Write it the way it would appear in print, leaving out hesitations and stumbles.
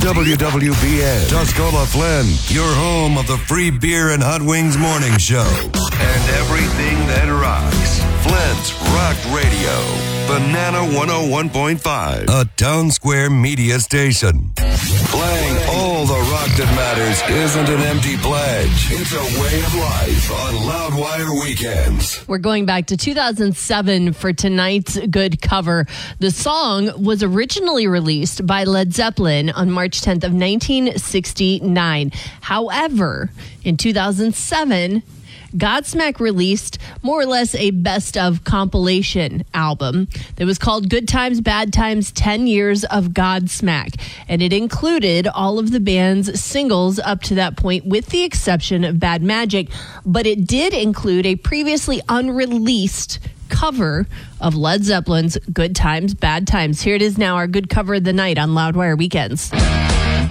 WWBN, Tuscola Flynn, your home of the free beer and hot wings morning show. And everything that rocks. Flint's Rock Radio. Banana 101.5, a Town Square media station. Playing all the rock that matters isn't an empty pledge. It's a way of life on Loudwire Weekends. We're going back to 2007 for tonight's good cover. The song was originally released by Led Zeppelin on March 10th of 1969. However, in 2007, Godsmack released more or less a best of compilation album that was called Good Times, Bad Times, 10 Years of Godsmack. And it included all of the band's singles up to that point, with the exception of Bad Magic. But it did include a previously unreleased cover of Led Zeppelin's Good Times, Bad Times. Here it is now, our good cover of the night on Loudwire Weekends.